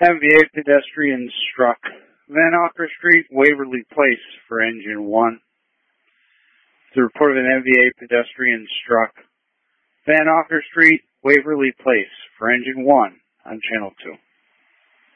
MVA pedestrian struck Van Auker Street, Waverly Place for engine 1. The report of an MVA pedestrian struck Van Auker Street, Waverly Place for engine 1 on channel 2.